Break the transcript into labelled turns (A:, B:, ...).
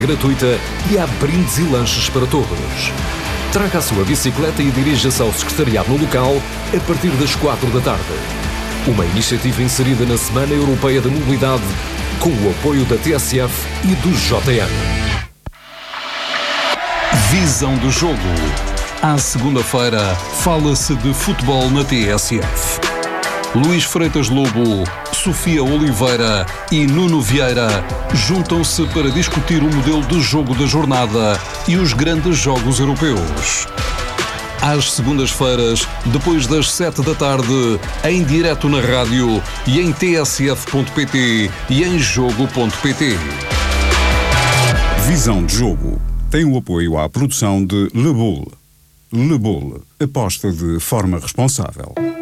A: gratuita e há brindes e lanches para todos. Traga a sua bicicleta e dirija-se ao secretariado no local a partir das 4 da tarde. Uma iniciativa inserida na Semana Europeia da Mobilidade com o apoio da TSF e do JN.
B: Visão do jogo. À segunda-feira, fala-se de futebol na TSF. Luís Freitas Lobo, Sofia Oliveira e Nuno Vieira juntam-se para discutir o modelo de jogo da jornada e os grandes jogos europeus. Às segundas-feiras, depois das 7 da tarde, em direto na rádio e em tsf.pt e em jogo.pt.
C: Visão de jogo. Tem o apoio à produção de Le Bull. Le Bull. Aposta de forma responsável.